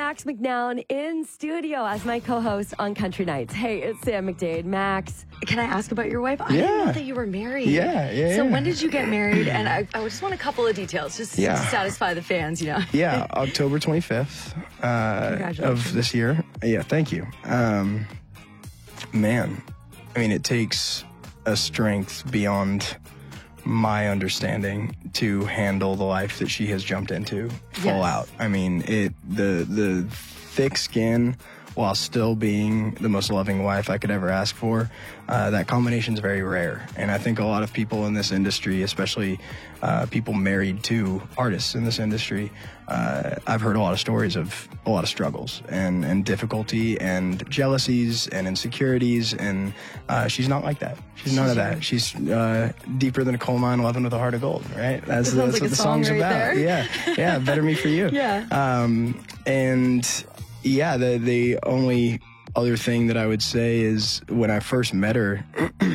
Max McNown in studio as my co-host on Country Nights. Hey, it's Sam McDade. Max, can I ask about your wife? I didn't know that you were married. Yeah. So when did you get married? And I just want a couple of details just to satisfy the fans, you know. Yeah, October 25th of this year. Yeah, thank you. Man, I mean, it takes a strength beyond my understanding to handle the life that she has jumped into full out. I mean, the thick skin while still being the most loving wife I could ever ask for, that combination is very rare. And I think a lot of people in this industry, especially people married to artists in this industry, I've heard a lot of stories of a lot of struggles and difficulty and jealousies and insecurities, and she's not like that. She's none of that. She's deeper than a coal mine, loving with a heart of gold, right? That's what the song's right about. There. Yeah, Better Me For You. And yeah, the only other thing that I would say is when I first met her,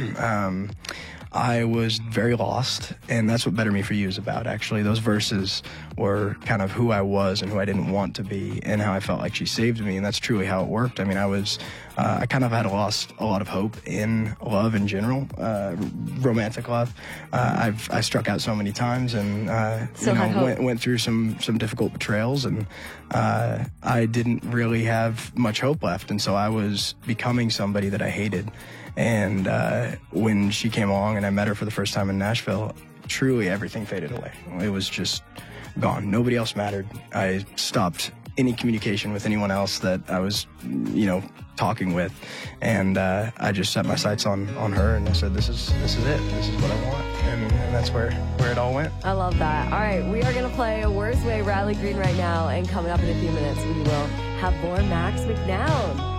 I was very lost, and that's what Better Me For You is about, actually. Those verses were kind of who I was and who I didn't want to be and how I felt like she saved me, and that's truly how it worked. I mean, I kind of had lost a lot of hope in love in general, romantic love. I struck out so many times and went through some difficult betrayals, and I didn't really have much hope left, and so I was becoming somebody that I hated. And when she came along and I met her for the first time in Nashville, truly everything faded away. It was just gone. Nobody else mattered. I stopped any communication with anyone else that I was, talking with. And I just set my sights on her, and I said, this is it. This is what I want. And that's where it all went. I love that. All right, we are going to play Worst Way Riley Green right now. And coming up in a few minutes, we will have more Max McNown.